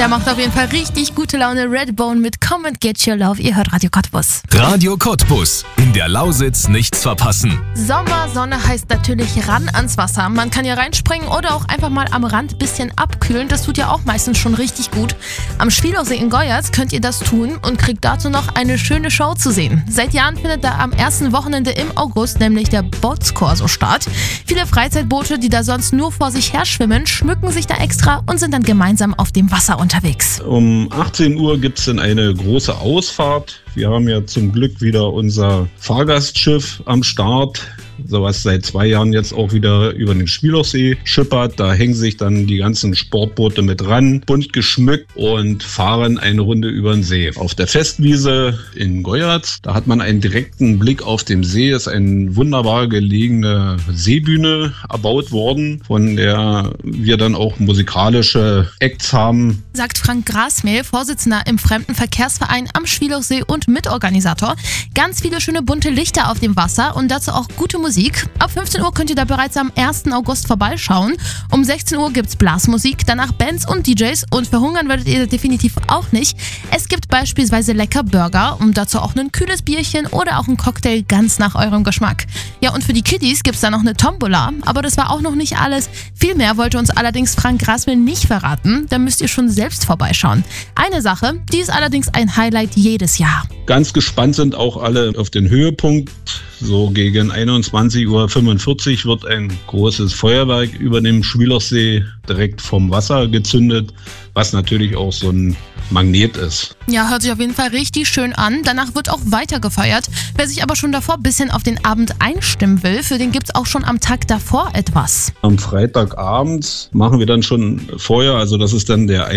Der macht auf jeden Fall richtig gute Laune. Redbone mit Come and Get Your Love. Ihr hört Radio Cottbus. Radio Cottbus. In der Lausitz nichts verpassen. Sommersonne heißt natürlich ran ans Wasser. Man kann hier reinspringen oder auch einfach mal am Rand ein bisschen abkühlen. Das tut ja auch meistens schon richtig gut. Am Schwielochsee in Goyatz könnt ihr das tun und kriegt dazu noch eine schöne Show zu sehen. Seit Jahren findet da am ersten Wochenende im August nämlich der Bootskorso statt. Viele Freizeitboote, die da sonst nur vor sich her schwimmen, schmücken sich da extra und sind dann gemeinsam auf dem Wasser unterwegs. Um 18 Uhr gibt es dann eine große Ausfahrt. Wir haben ja zum Glück wieder unser Fahrgastschiff am Start, was seit 2 Jahren jetzt auch wieder über den Schwielochsee schippert. Da hängen sich dann die ganzen Sportboote mit ran, bunt geschmückt und fahren eine Runde über den See. Auf der Festwiese in Goyatz, da hat man einen direkten Blick auf den See. Ist eine wunderbar gelegene Seebühne erbaut worden, von der wir dann auch musikalische Acts haben. Sagt Frank Grasmehl, Vorsitzender im Fremdenverkehrsverein am Schwielochsee und Mitorganisator. Ganz viele schöne bunte Lichter auf dem Wasser und dazu auch gute Musik. Ab 15 Uhr könnt ihr da bereits am 1. August vorbeischauen. Um 16 Uhr gibt's Blasmusik, danach Bands und DJs und verhungern werdet ihr definitiv auch nicht. Es gibt beispielsweise lecker Burger und dazu auch ein kühles Bierchen oder auch ein Cocktail ganz nach eurem Geschmack. Ja, und für die Kiddies gibt's da noch eine Tombola, aber das war auch noch nicht alles. Viel mehr wollte uns allerdings Frank Grasmehl nicht verraten, da müsst ihr schon selbst vorbeischauen. Eine Sache, die ist allerdings ein Highlight jedes Jahr. Ganz gespannt sind auch alle auf den Höhepunkt. So gegen 21:45 Uhr wird ein großes Feuerwerk über dem Schwielochsee direkt vom Wasser gezündet, was natürlich auch so ein Magnet ist. Ja, hört sich auf jeden Fall richtig schön an. Danach wird auch weiter gefeiert. Wer sich aber schon davor ein bisschen auf den Abend einstimmen will, für den gibt's auch schon am Tag davor etwas. Am Freitagabend machen wir dann schon vorher, also das ist dann der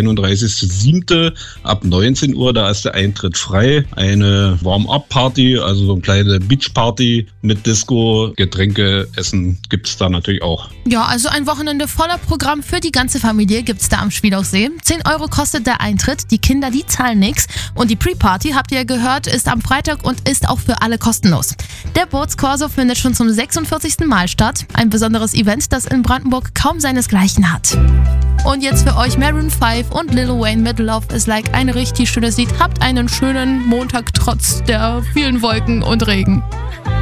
31.07. ab 19 Uhr, da ist der Eintritt frei. Eine Warm-up-Party, also so eine kleine Beach-Party mit Disco, Getränke, Essen gibt's da natürlich auch. Ja, also ein Wochenende voller Programm für die ganze Familie gibt's da am Schwielochsee. 10 Euro kostet der Eintritt, die Kinder, die zahlen nichts. Und die Pre-Party, habt ihr ja gehört, ist am Freitag und ist auch für alle kostenlos. Der Bootskorso findet schon zum 46. Mal statt. Ein besonderes Event, das in Brandenburg kaum seinesgleichen hat. Und jetzt für euch Maroon 5 und Lil Wayne mit Love is Like, ein richtig schönes Lied. Habt einen schönen Montag trotz der vielen Wolken und Regen.